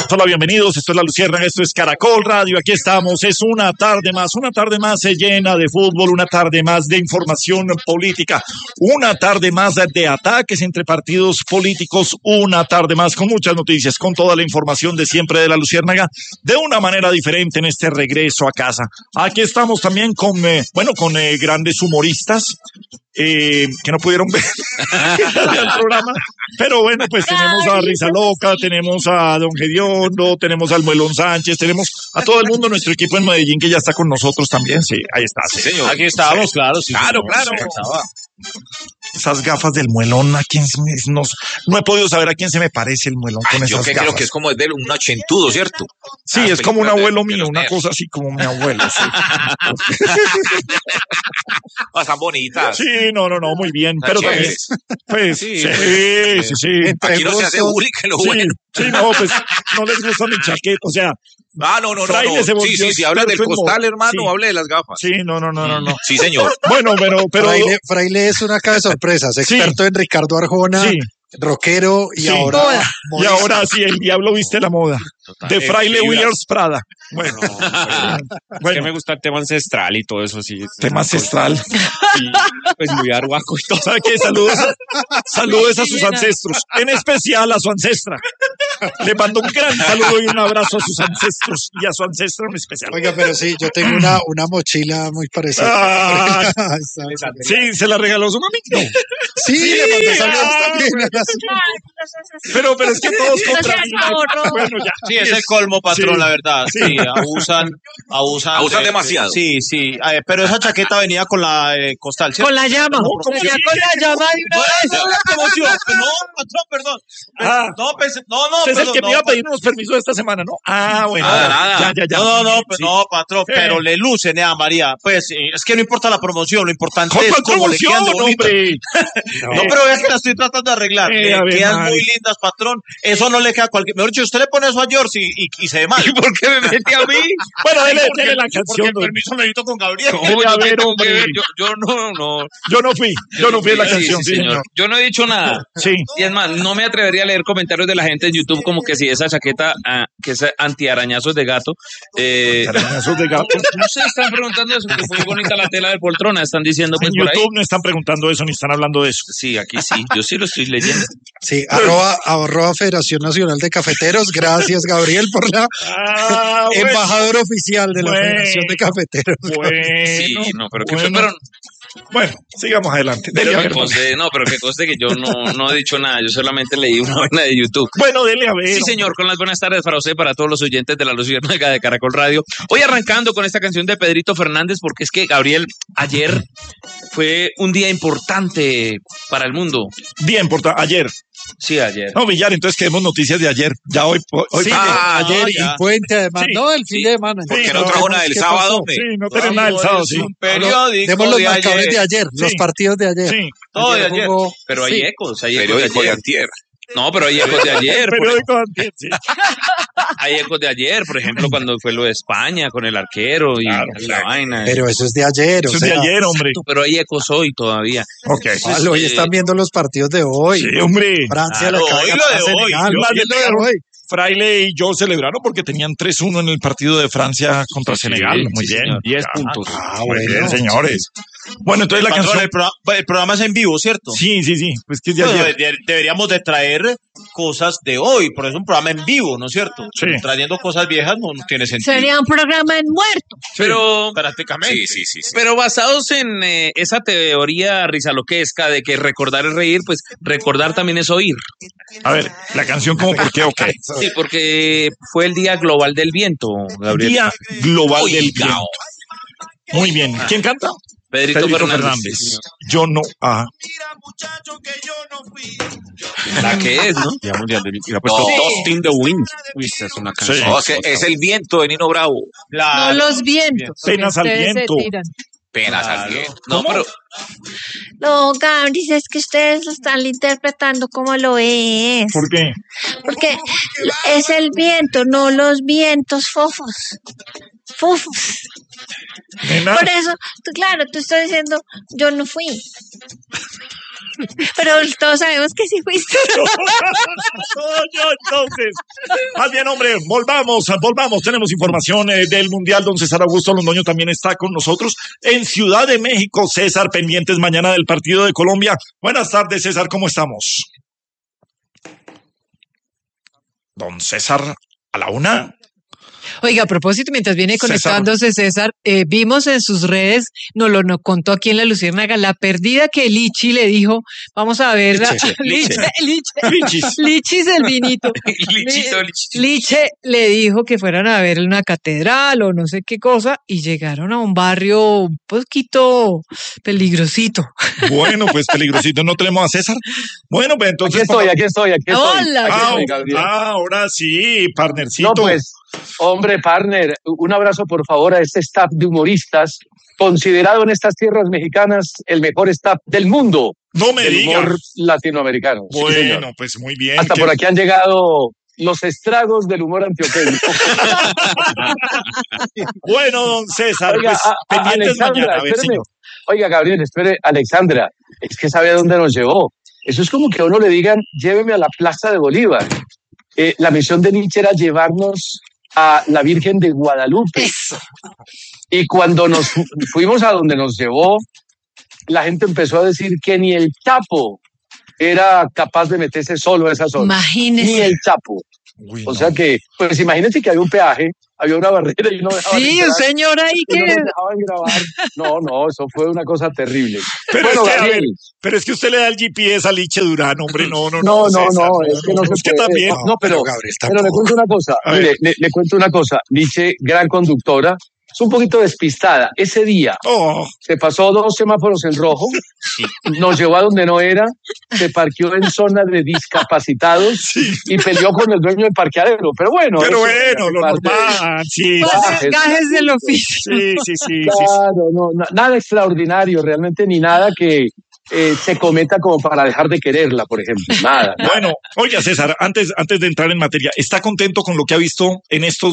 Hola, bienvenidos. Esto es La Luciérnaga, esto es Caracol Radio. Aquí estamos. Es una tarde más llena de fútbol, una tarde más de información política, una tarde más de ataques entre partidos políticos, una tarde más con muchas noticias, con toda la información de siempre de La Luciérnaga, de una manera diferente en este regreso a casa. Aquí estamos también con grandes humoristas. Que no pudieron ver el programa, pero bueno, pues tenemos a Risa Loca, tenemos a Don Gediondo, tenemos al Muelón Sánchez, tenemos a todo el mundo, nuestro equipo en Medellín que ya está con nosotros también, sí, ahí está. Sí, señor. Aquí estamos, claro, sí. Claro. Esas gafas del Muelón, ¿a quién no he podido saber a quién se me parece el Muelón con esas gafas? Yo creo que es como de un ochentudo, ¿cierto? Sí, es como un abuelo mío, una cosa así como mi abuelo. Sí. Están bonitas. Sí, no, muy bien, pero también, pues, sí. Aquí no se hace bullying, que lo bueno. Sí, no, pues, no les gusta mi chaqueta, o sea. No. Sí, habla del costal, hermano, sí. Hable de las gafas. Sí, no. Sí, señor. Bueno, pero... Fraile es una caja de sorpresas, experto en Ricardo Arjona, rockero y ahora... Y ahora sí, el diablo viste la moda. Total, de Fraile Williams Prada. Bueno. Es que me gusta el tema ancestral y todo eso, sí. Tema ancestral. Y pues muy arhuaco y todo. ¿Sabe qué? Saludos a sus ancestros, en especial a su ancestra. Le mando un gran saludo y un abrazo a sus ancestros y a su ancestro en especial. Oiga, pero sí, yo tengo una mochila muy parecida. Sí, ¿se la regaló su mami? Sí, le mandé saludos también. Pero es que todos compran. Bueno, ya. Sí, es el colmo, patrón, la verdad. Sí, abusan demasiado. Sí. Pero esa chaqueta venía con la costal, ¿cierto? Con la llama. Con la llama de una vez. No, promoción. No, patrón, perdón. No, es el que me iba a pedir unos permisos esta semana, ¿no? Bueno. Nada. Ya. No, patrón, pero le lucen, María. Pues es que no importa la promoción, lo importante es cómo le quedan de bonito. No, pero vea que la estoy tratando de arreglar. Le quedan muy lindas, patrón. Eso no le queda a cualquier... Mejor dicho, usted le pone eso a George y se ve mal. ¿Y por qué me mete a mí? Bueno, dele la canción. Porque el permiso lo necesito con Gabriel. Yo no fui a la canción, sí, señor. Yo no he dicho nada. Sí. Y es más, no me atrevería a leer comentarios de la gente en YouTube como que si esa chaqueta que es antiarañazos de gato. Arañazos de gato. No se están preguntando eso, que muy bonita la tela de poltrona, están diciendo pues en por YouTube ahí. No están preguntando eso, ni están hablando de eso. Sí, aquí sí, yo sí lo estoy leyendo. Sí, arroba Federación Nacional de Cafeteros. Gracias, Gabriel, por la embajador oficial de la Federación de Cafeteros. Sí, no, pero que Bueno, sigamos adelante. Pero que conste que yo no he dicho nada, yo solamente leí una vaina de YouTube. Bueno, dele a ver. Sí, señor, con las buenas tardes para usted, para todos los oyentes de La Luciérnaga de Caracol Radio. Hoy arrancando con esta canción de Pedrito Fernández, porque es que, Gabriel, ayer fue un día importante para el mundo. Día importante, ayer. Sí, ayer. No, Villar, entonces queremos noticias de ayer. Ya hoy sí, ayer y puente además. Sí, no, el fin de semana. Porque no trajo nada del sábado. Sí, no tenemos nada del sábado, sí. Un periódico demos los marcadores de ayer, los partidos de ayer. Sí. Todo de ayer. Pero hay ecos, periódico de antier. No, pero hay ecos de ayer. Periódico de antier, sí. Hay ecos de ayer, por ejemplo, cuando fue lo de España con el arquero y la vaina. Pero eso es de ayer. Eso es de ayer, hombre. Pero hay ecos hoy todavía. Ok. Hoy están viendo los partidos de hoy. Sí, hombre. Francia lo de hoy. Fraile y yo celebraron porque tenían 3-1 en el partido de Francia contra Senegal. Muy bien. 10 puntos. Muy bien, señores. Bueno, entonces la canción... El programa es en vivo, ¿cierto? Sí. Pues que deberíamos de traer cosas de hoy, por eso es un programa en vivo, ¿no es cierto? Sí. Trayendo cosas viejas no tiene sentido. Sería un programa en muerto. Pero prácticamente. Sí. Pero basados en esa teoría rizaloquesca de que recordar es reír, pues recordar también es oír. A ver, la canción como por qué o qué. Sí, porque fue el Día Global del Viento, Gabriel. Día Global del Viento. Muy bien. ¿Quién canta? Pedrito Fernández. Yo no. La que es, ¿no? Y ha puesto Dust in the Wind. Uy, esa es una canción. Sí. Es el viento de Nino Bravo. No los vientos. Penas al viento. Penas al viento. No, pero... No, Gabriel, es que ustedes lo están interpretando como lo es. ¿Por qué? Porque es el viento, no los vientos fofos. Nena. Por eso, claro, tú estás diciendo, yo no fui. Pero todos sabemos que sí fuiste. Entonces, más bien, hombre, volvamos. Tenemos información del Mundial. Don César Augusto Londoño también está con nosotros en Ciudad de México. César, pendientes mañana del partido de Colombia. Buenas tardes, César, ¿cómo estamos? Don César, a la una. Oiga, a propósito, mientras viene conectándose César, vimos en sus redes, nos contó aquí en La Luciérnaga, la perdida que Lichi le dijo, vamos a ver, Lichis el vinito. Liche le dijo que fueran a ver una catedral o no sé qué cosa, y llegaron a un barrio un poquito peligrosito. Bueno, pues peligrosito, ¿no tenemos a César? Bueno, pues entonces... Aquí estoy. Hola. Ahora sí, partnercito. No, pues... Hombre, partner, un abrazo por favor a este staff de humoristas, considerado en estas tierras mexicanas el mejor staff del mundo. No me digas. Humor latinoamericano. Bueno, pues muy bien. Hasta por aquí han llegado los estragos del humor antioqueño. Bueno, don César, oiga, pues, pendientes mañana. A ver, señor. Oiga, Gabriel, espere, Alexandra, es que sabe a dónde nos llevó. Eso es como que a uno le digan, lléveme a la Plaza de Bolívar. La misión de Nietzsche era llevarnos a la Virgen de Guadalupe. Eso. Y cuando nos fuimos a donde nos llevó, la gente empezó a decir que ni el Chapo era capaz de meterse solo a esa zona. Imagínese. Ni el Chapo. Uy, o sea que, pues imagínense que había un peaje, había una barrera y no dejaban sí, entrar, un señor ahí que... no nos dejaban grabar. No, eso fue una cosa terrible. Pero, bueno, es que, Gabriel, pero es que usted le da el GPS a Liche Durán, hombre, no, César, es que no se usted puede. también. No, pero le cuento una cosa. Mire, le cuento una cosa. Nietzsche, gran conductora, es un poquito despistada. Ese día se pasó 2 semáforos en rojo, nos llevó a donde no era, se parqueó en zona de discapacitados y peleó con el dueño del parqueadero. Pero bueno, lo normal, sí. Gajes del oficio. Sí. Claro, no, nada extraordinario, realmente ni nada que se cometa como para dejar de quererla, por ejemplo. Nada. Bueno, oiga, César, antes de entrar en materia, ¿está contento con lo que ha visto en estos